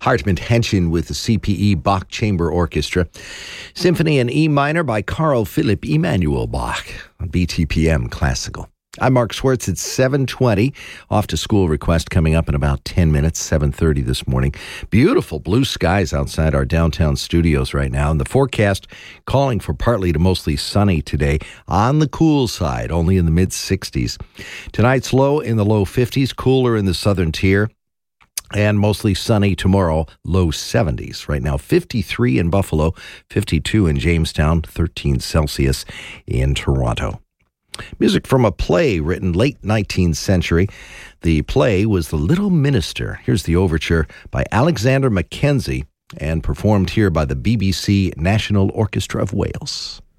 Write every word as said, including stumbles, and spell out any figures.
Hartmut Henschen with the C P E Bach Chamber Orchestra. Symphony in E minor by Carl Philipp Emanuel Bach on B T P M Classical. I'm Mark Schwartz. It's seven twenty. Off to school request coming up in about ten minutes, seven thirty this morning. Beautiful blue skies outside our downtown studios right now. And the forecast calling for partly to mostly sunny today. On the cool side, only in the mid-sixties. Tonight's low in the low fifties, cooler in the southern tier. And mostly sunny tomorrow, low seventies. Right now, fifty-three in Buffalo, fifty-two in Jamestown, thirteen Celsius in Toronto. Music from a play written late nineteenth century. The play was The Little Minister. Here's the overture by Alexander Mackenzie and performed here by the B B C National Orchestra of Wales.